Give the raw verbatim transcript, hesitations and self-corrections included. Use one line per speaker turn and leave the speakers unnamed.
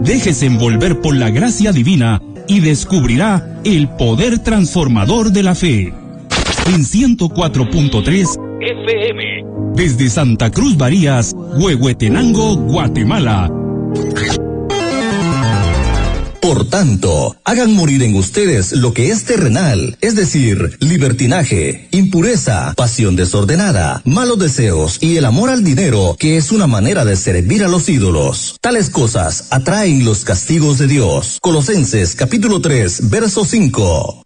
Déjese envolver por la gracia divina y descubrirá el poder transformador de la fe. En ciento cuatro punto tres F M, desde Santa Cruz Barías, Huehuetenango, Guatemala.
Por tanto, hagan morir en ustedes lo que es terrenal, es decir, libertinaje, impureza, pasión desordenada, malos deseos y el amor al dinero, que es una manera de servir a los ídolos. Tales cosas atraen los castigos de Dios. Colosenses capítulo tres, verso cinco.